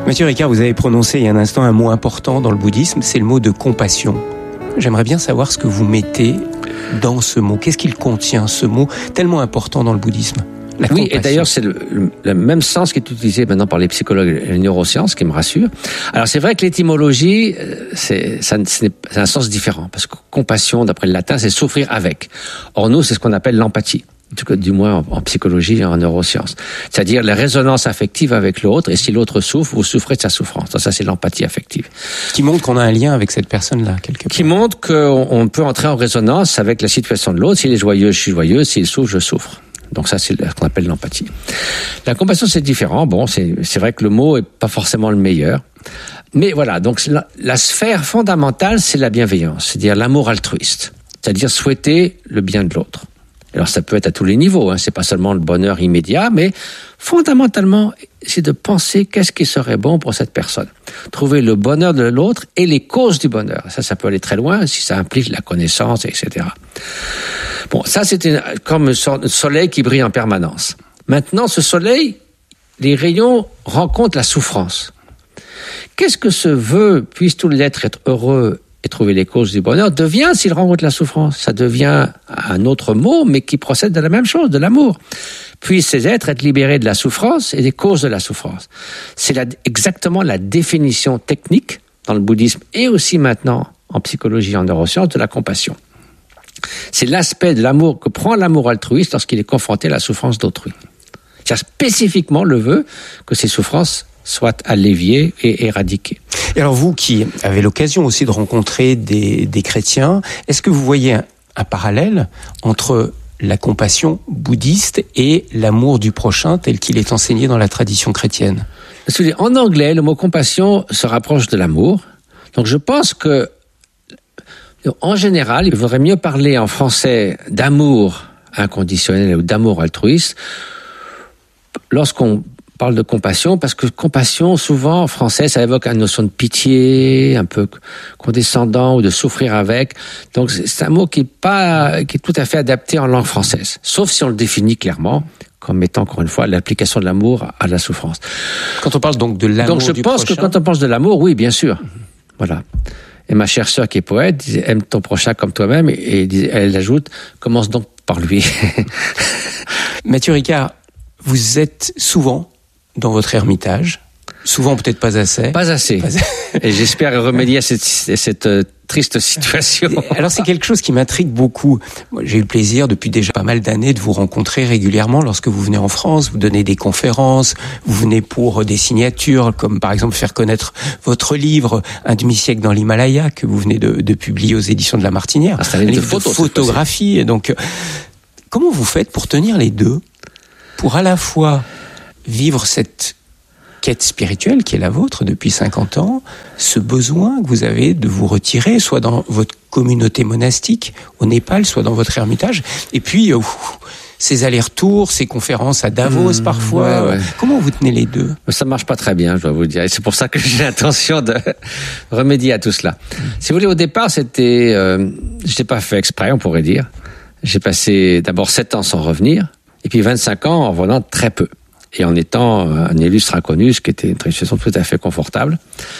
Mathieu Ricard, vous avez prononcé il y a un instant un mot important dans le bouddhisme, c'est le mot de compassion. J'aimerais bien savoir ce que vous mettez dans ce mot. Qu'est-ce qu'il contient, ce mot tellement important dans le bouddhisme ? La oui, compassion. et d'ailleurs, c'est le même sens qui est utilisé maintenant par les psychologues et les neurosciences, qui me rassure. Alors, c'est vrai que l'étymologie, c'est un sens différent, parce que compassion, d'après le latin, c'est souffrir avec. Or, nous, c'est ce qu'on appelle l'empathie. Du moins en psychologie et en neurosciences. C'est-à-dire la résonance affective avec l'autre, et si l'autre souffre, vous souffrez de sa souffrance. Donc ça, c'est l'empathie affective. Qui montre qu'on a un lien avec cette personne-là, quelque part. Qui montre qu'on peut entrer en résonance avec la situation de l'autre. S'il est joyeux, je suis joyeux. S'il souffre, je souffre. Donc ça, c'est ce qu'on appelle l'empathie. La compassion, c'est différent. Bon, c'est vrai que le mot est pas forcément le meilleur. Mais voilà, donc la sphère fondamentale, c'est la bienveillance. C'est-à-dire l'amour altruiste. C'est-à-dire souhaiter le bien de l'autre. Alors ça peut être à tous les niveaux, hein. C'est pas seulement le bonheur immédiat, mais fondamentalement, c'est de penser qu'est-ce qui serait bon pour cette personne. Trouver le bonheur de l'autre et les causes du bonheur. Ça peut aller très loin si ça implique la connaissance, etc. Bon, ça c'est comme une sorte de soleil qui brille en permanence. Maintenant, ce soleil, les rayons rencontrent la souffrance. Qu'est-ce que ce vœu, puisse tout l'être être heureux et trouver les causes du bonheur, devient s'il rencontre la souffrance. Ça devient un autre mot, mais qui procède de la même chose, de l'amour. Puissent ces êtres être libérés de la souffrance et des causes de la souffrance. C'est exactement la définition technique dans le bouddhisme et aussi maintenant en psychologie, en neurosciences, de la compassion. C'est l'aspect de l'amour que prend l'amour altruiste lorsqu'il est confronté à la souffrance d'autrui. C'est spécifiquement le vœu que ces souffrances soient alléviées et éradiquées. Et alors vous qui avez l'occasion aussi de rencontrer des chrétiens, est-ce que vous voyez un parallèle entre la compassion bouddhiste et l'amour du prochain tel qu'il est enseigné dans la tradition chrétienne ? En anglais, le mot compassion se rapproche de l'amour. Donc je pense que, en général, il vaudrait mieux parler en français d'amour inconditionnel ou d'amour altruiste lorsqu'on parle de compassion, parce que compassion, souvent, en français, ça évoque une notion de pitié, un peu condescendant, ou de souffrir avec. Donc, c'est un mot qui est tout à fait adapté en langue française. Sauf si on le définit clairement, comme étant, encore une fois, l'application de l'amour à la souffrance. Quand on parle donc de l'amour du prochain... Donc, je pense que quand on pense de l'amour, oui, bien sûr. Voilà. Et ma chère sœur qui est poète disait, aime ton prochain comme toi-même, et elle ajoute, commence donc par lui. Mathieu Ricard, vous êtes souvent dans votre ermitage, souvent peut-être pas assez. Pas assez. Et j'espère remédier à cette triste situation. Alors c'est quelque chose qui m'intrigue beaucoup. Moi, j'ai eu le plaisir depuis déjà pas mal d'années de vous rencontrer régulièrement lorsque vous venez en France, vous donnez des conférences, vous venez pour des signatures, comme par exemple faire connaître votre livre Un demi-siècle dans l'Himalaya que vous venez de publier aux éditions de La Martinière. C'est un livre de photographie. Et donc, comment vous faites pour tenir les deux, pour à la fois vivre cette quête spirituelle qui est la vôtre depuis 50 ans, ce besoin que vous avez de vous retirer, soit dans votre communauté monastique au Népal, soit dans votre ermitage, et puis ces allers-retours, ces conférences à Davos parfois. Ouais. Comment vous tenez les deux ? Ça marche pas très bien, je dois vous le dire. Et c'est pour ça que j'ai l'intention de remédier à tout cela. Si vous voulez, au départ, je l'ai pas fait exprès, on pourrait dire. J'ai passé d'abord 7 ans sans revenir, et puis 25 ans en revenant très peu. Et en étant un illustre inconnu, ce qui était une situation tout à fait confortable.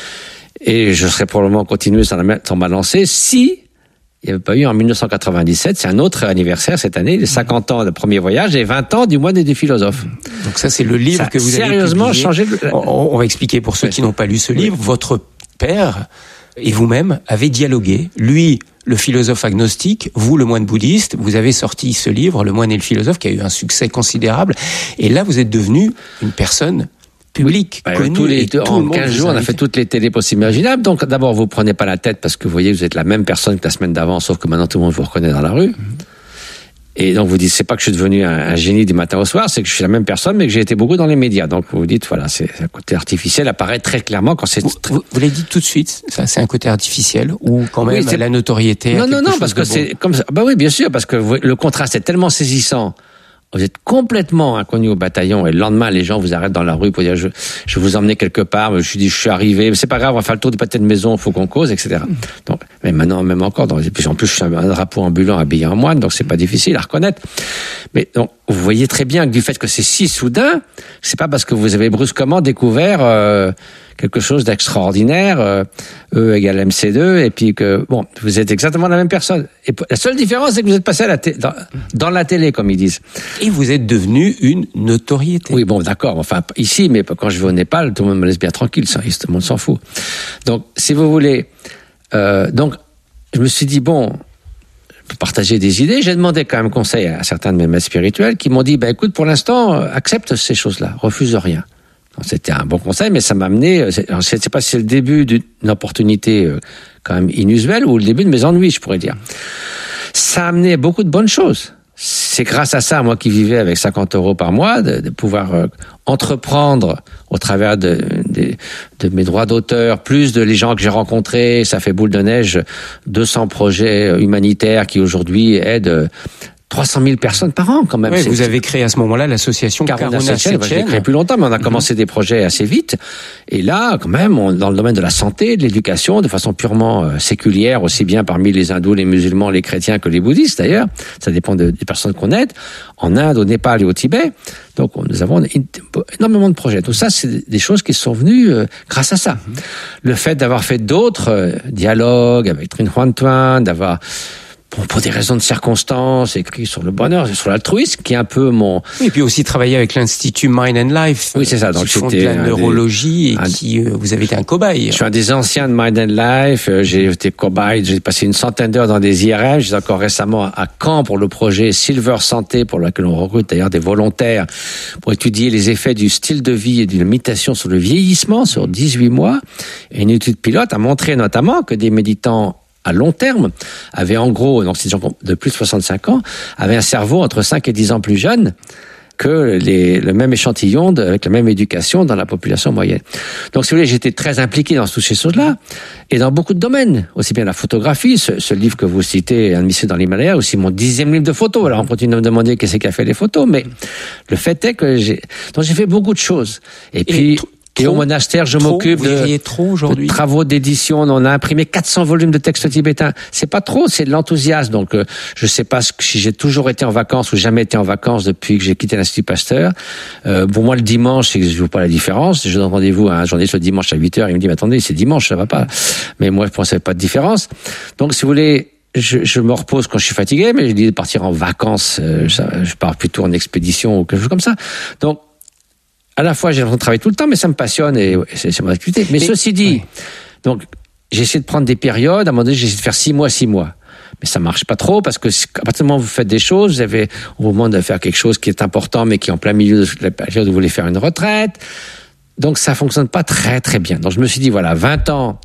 Et je serais probablement continué sur ma lancée si il n'y avait pas eu en 1997, c'est un autre anniversaire cette année, les 50 ans de premier voyage et 20 ans du moine et du philosophe. Donc ça, c'est le livre que vous avez sérieusement publié. Changé. On va expliquer pour ceux qui n'ont pas lu ce livre. Votre père et vous-même avez dialogué. Lui, le philosophe agnostique, vous, le moine bouddhiste, vous avez sorti ce livre, Le moine et le philosophe, qui a eu un succès considérable. Et là, vous êtes devenu une personne publique, connue. En 15 jours, on a fait toutes les télés possibles imaginables. Donc, d'abord, vous prenez pas la tête parce que vous voyez, vous êtes la même personne que la semaine d'avant, sauf que maintenant, tout le monde vous reconnaît dans la rue. Et donc, vous dites, c'est pas que je suis devenu un génie du matin au soir, c'est que je suis la même personne, mais que j'ai été beaucoup dans les médias. Donc, vous dites, voilà, c'est un côté artificiel apparaît très clairement quand c'est... Vous l'avez dit tout de suite, ça, c'est un côté artificiel, ou quand même la notoriété. Non, parce que c'est comme ça. Bah oui, bien sûr, parce que le contraste est tellement saisissant. Vous êtes complètement inconnu au bataillon et le lendemain, les gens vous arrêtent dans la rue pour dire je vous emmener quelque part, je suis arrivé, mais c'est pas grave, on va faire le tour du pâté de maison, il faut qu'on cause, etc. Donc, Mais maintenant, même encore, puis en plus, je suis un drapeau ambulant habillé en moine, donc c'est pas difficile à reconnaître. Mais donc, vous voyez très bien que du fait que c'est si soudain, c'est pas parce que vous avez brusquement découvert quelque chose d'extraordinaire, E égale MC2, et puis que, bon, vous êtes exactement la même personne. Et la seule différence, c'est que vous êtes passé à dans la télé, comme ils disent. Et vous êtes devenu une notoriété. Oui, bon, d'accord, enfin, ici, mais quand je vais au Népal, tout le monde me laisse bien tranquille, tout le monde s'en fout. Donc, si vous voulez, donc, je me suis dit, bon, je peux partager des idées. J'ai demandé quand même conseil à certains de mes maîtres spirituels qui m'ont dit, écoute, pour l'instant, accepte ces choses-là, refuse rien. Donc, c'était un bon conseil, mais ça m'a amené, je ne sais pas si c'est le début d'une opportunité quand même inusuelle ou le début de mes ennuis, je pourrais dire. Ça a amené beaucoup de bonnes choses. C'est grâce à ça, moi qui vivais avec 50 € par mois, de pouvoir entreprendre au travers de mes droits d'auteur, plus de les gens que j'ai rencontrés, ça fait boule de neige, 200 projets humanitaires qui aujourd'hui aident 300 000 personnes par an, quand même. Oui, vous avez créé à ce moment-là l'association Karuna Setchen. Je l'ai créé plus longtemps, mais on a commencé des projets assez vite. Et là, quand même, dans le domaine de la santé, de l'éducation, de façon purement séculière, aussi bien parmi les hindous, les musulmans, les chrétiens que les bouddhistes, d'ailleurs. Ça dépend des personnes qu'on aide. En Inde, au Népal et au Tibet. Donc, nous avons énormément de projets. Tout ça, c'est des choses qui sont venues grâce à ça. Le fait d'avoir fait d'autres dialogues avec Trinh Hoan Tuan, d'avoir... Bon, pour des raisons de circonstances, écrit sur le bonheur, sur l'altruisme, qui est un peu mon... Oui, et puis aussi travailler avec l'Institut Mind and Life. Oui, c'est ça. Donc, qui font de la neurologie et qui, vous avez été un cobaye. Je suis un des anciens de Mind and Life. J'ai été cobaye. J'ai passé une centaine d'heures dans des IRM. J'étais encore récemment à Caen pour le projet Silver Santé, pour lequel on recrute d'ailleurs des volontaires pour étudier les effets du style de vie et d'une méditation sur le vieillissement sur 18 mois. Et une étude pilote a montré notamment que des méditants à long terme, avaient en gros, donc c'est des gens de plus de 65 ans, avaient un cerveau entre 5 et 10 ans plus jeune que le même échantillon avec la même éducation dans la population moyenne. Donc, si vous voulez, j'étais très impliqué dans toutes ces choses-là et dans beaucoup de domaines, aussi bien la photographie, ce livre que vous citez, Un mystère dans l'Himalaya, aussi mon 10e livre de photos. Alors, on continue de me demander qu'est-ce qui a fait les photos, mais le fait est que j'ai fait beaucoup de choses. Et puis... Et au monastère, je m'occupe de travaux d'édition. On a imprimé 400 volumes de textes tibétains. C'est pas trop, c'est de l'enthousiasme. Donc, je sais pas si j'ai toujours été en vacances ou jamais été en vacances depuis que j'ai quitté l'Institut Pasteur. Pour moi, le dimanche, je vois pas la différence. Je donne rendez-vous à un journaliste le dimanche à 8h. Il me dit, mais attendez, c'est dimanche, ça va pas. Mais moi, je pensais pas de différence. Donc, si vous voulez, je me repose quand je suis fatigué, mais j'ai dit de partir en vacances. Je pars plutôt en expédition ou quelque chose comme ça. Donc, à la fois, j'ai l'impression de travailler tout le temps, mais ça me passionne et c'est mon activité. Mais ceci dit, donc, j'ai essayé de prendre des périodes. À un moment donné, j'ai essayé de faire 6 mois. Mais ça marche pas trop parce que à partir du moment où vous faites des choses, on vous demande de faire quelque chose qui est important, mais qui est en plein milieu de la période où vous voulez faire une retraite. Donc, ça fonctionne pas très, très bien. Donc, je me suis dit, voilà, 20 ans,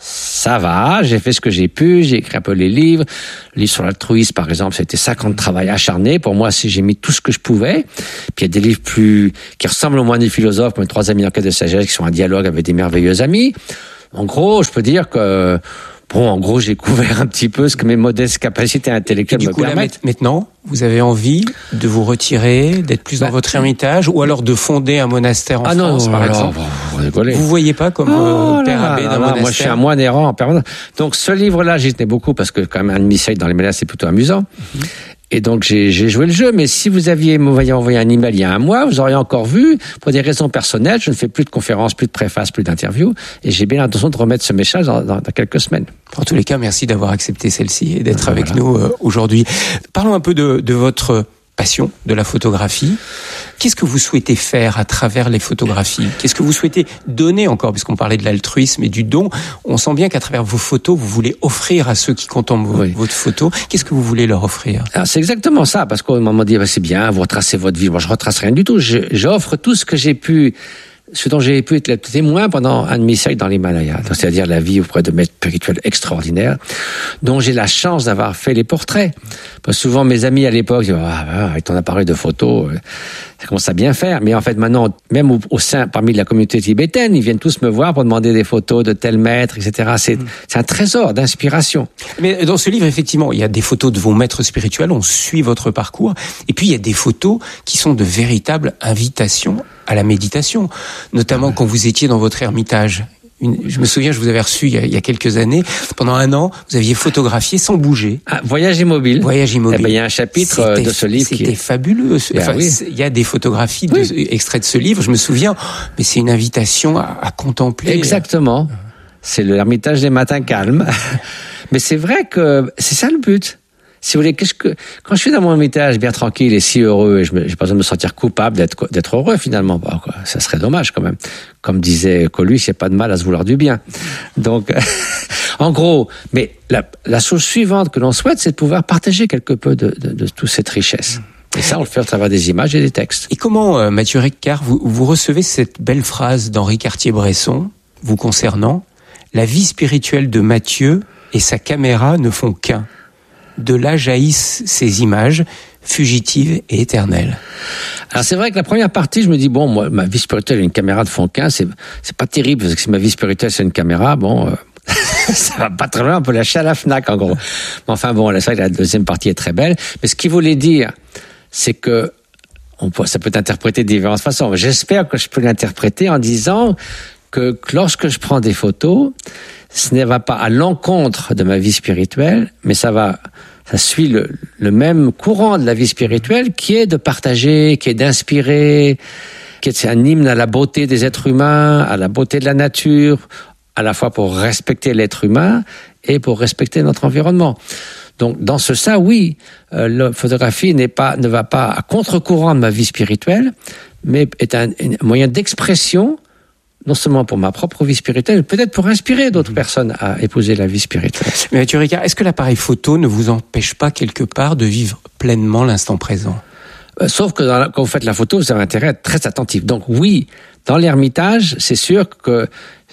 ça va, j'ai fait ce que j'ai pu, j'ai écrit un peu les livres. Le livre sur l'altruisme, par exemple, c'était 5 ans de travail acharné. Pour moi, j'ai mis tout ce que je pouvais. Puis il y a des livres qui ressemblent au moins des philosophes, comme 3 amis en quête de sagesse, qui sont un dialogue avec des merveilleux amis. En gros, je peux dire que, en gros, j'ai couvert un petit peu ce que mes modestes capacités intellectuelles me permettent. Maintenant, vous avez envie de vous retirer, d'être plus dans votre ermitage, ou alors de fonder un monastère en France, par exemple. Vous voyez pas comme père abbé d'un monastère? Moi, je suis un moine errant en permanence. Donc, ce livre-là, j'y tenais beaucoup parce que quand même un demi-siècle dans les médias, c'est plutôt amusant. Et donc, j'ai joué le jeu, mais si vous aviez m'envoyé un email il y a un mois, vous auriez encore vu, pour des raisons personnelles, je ne fais plus de conférences, plus de préfaces, plus d'interviews, et j'ai bien l'intention de remettre ce message dans quelques semaines. En tous les cas, merci d'avoir accepté celle-ci et d'être avec nous aujourd'hui. Parlons un peu de votre passion de la photographie. Qu'est-ce que vous souhaitez faire à travers les photographies? Qu'est-ce que vous souhaitez donner encore? Puisqu'on parlait de l'altruisme et du don, on sent bien qu'à travers vos photos, vous voulez offrir à ceux qui contemplent votre photo. Qu'est-ce que vous voulez leur offrir? Alors, c'est exactement ça, parce qu'on m'a dit, c'est bien, vous retracez votre vie. Moi, je retrace rien du tout. J'offre tout ce que j'ai pu, ce dont j'ai pu être témoin pendant un demi-siècle dans l'Himalaya, c'est-à-dire la vie auprès de maîtres spirituels extraordinaires, dont j'ai la chance d'avoir fait les portraits. Parce que souvent, mes amis à l'époque disaient, avec ton appareil de photo, ça commence à bien faire. Mais en fait, maintenant, même au sein, parmi la communauté tibétaine, ils viennent tous me voir pour demander des photos de tel maître, etc. C'est un trésor d'inspiration. Mais dans ce livre, effectivement, il y a des photos de vos maîtres spirituels, on suit votre parcours, et puis il y a des photos qui sont de véritables invitations à la méditation, notamment quand vous étiez dans votre ermitage. Je me souviens, je vous avais reçu il y a quelques années. Pendant 1 an, vous aviez photographié sans bouger. Voyage immobile. Voyage immobile. Eh ben, il y a un chapitre de ce livre C'était fabuleux. Il y a des photographies extraits de ce livre, je me souviens. Mais c'est une invitation à contempler. Exactement. C'est l'ermitage des matins calmes. Mais c'est vrai que c'est ça le but. Si vous voulez, quand je suis dans mon ermitage bien tranquille et si heureux, et j'ai pas besoin de me sentir coupable d'être heureux finalement, bah, quoi, ça serait dommage quand même. Comme disait Coluche, il n'y a pas de mal à se vouloir du bien. Donc, en gros, mais la chose suivante que l'on souhaite, c'est de pouvoir partager quelque peu de toute cette richesse. Et ça, on le fait à travers des images et des textes. Et comment, Mathieu Ricard, vous recevez cette belle phrase d'Henri Cartier-Bresson, vous concernant, la vie spirituelle de Mathieu et sa caméra ne font qu'un. De là jaillissent ces images fugitives et éternelles. Alors c'est vrai que la première partie, je me dis bon, moi ma vie spirituelle, une caméra de fond 15, c'est pas terrible parce que si ma vie spirituelle c'est une caméra, bon, ça va pas très loin, on peut lâcher à la Fnac en gros. Mais enfin bon, c'est vrai que la deuxième partie est très belle. Mais ce qu'il voulait dire, c'est que ça peut être interprété de différentes façons. J'espère que je peux l'interpréter en disant que lorsque je prends des photos, ce ne va pas à l'encontre de ma vie spirituelle, mais ça suit le même courant de la vie spirituelle qui est de partager, qui est d'inspirer, qui est un hymne à la beauté des êtres humains, à la beauté de la nature, à la fois pour respecter l'être humain et pour respecter notre environnement. Donc, dans ce sens, oui, la photographie ne va pas à contre-courant de ma vie spirituelle, mais est un moyen d'expression non seulement pour ma propre vie spirituelle, mais peut-être pour inspirer d'autres personnes à épouser la vie spirituelle. Mais Mathieu Ricard, est-ce que l'appareil photo ne vous empêche pas quelque part de vivre pleinement l'instant présent ? Sauf que quand vous faites la photo, vous avez intérêt à être très attentif. Donc oui, dans l'ermitage, c'est sûr que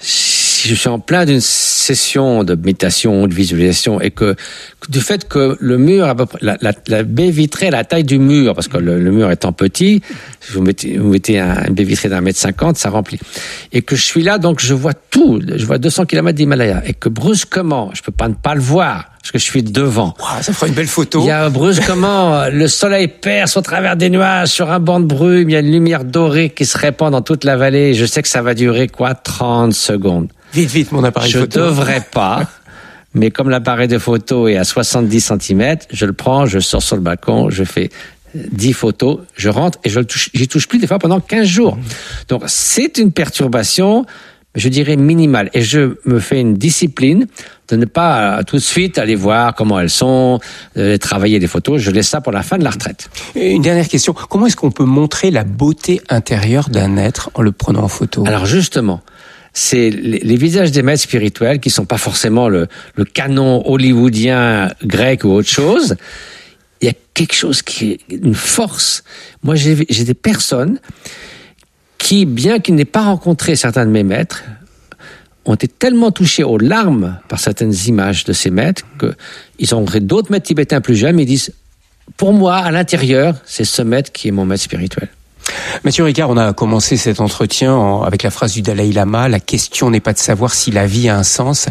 si je suis en plein d'une session de méditation, de visualisation, et que du fait que le mur, à peu près, la baie vitrée à la taille du mur, parce que le mur étant petit, vous mettez une baie vitrée d'1,50 m, ça remplit. Et que je suis là, donc je vois tout, je vois 200 km d'Himalaya, et que brusquement, je peux pas ne pas le voir, parce que je suis devant. Wow, ça fera une belle photo. Il y a brusquement, le soleil perce au travers des nuages sur un banc de brume, il y a une lumière dorée qui se répand dans toute la vallée, et je sais que ça va durer 30 secondes. Vite, mon appareil photo. Je devrais pas, mais comme l'appareil de photo est à 70 cm, je le prends, je sors sur le balcon, je fais 10 photos, je rentre et j'y touche plus des fois pendant 15 jours. Donc c'est une perturbation, je dirais minimale. Et je me fais une discipline de ne pas tout de suite aller voir comment elles sont, travailler les photos. Je laisse ça pour la fin de la retraite. Une dernière question. Comment est-ce qu'on peut montrer la beauté intérieure d'un être en le prenant en photo ? Alors justement, c'est les visages des maîtres spirituels qui sont pas forcément le canon hollywoodien grec ou autre chose. Il y a quelque chose qui est une force. Moi, j'ai des personnes qui, bien qu'ils n'aient pas rencontré certains de mes maîtres, ont été tellement touchés aux larmes par certaines images de ces maîtres qu'ils ont rencontré d'autres maîtres tibétains plus jeunes, mais ils disent, pour moi, à l'intérieur, c'est ce maître qui est mon maître spirituel. Mathieu Ricard, on a commencé cet entretien avec la phrase du Dalai Lama, la question n'est pas de savoir si la vie a un sens,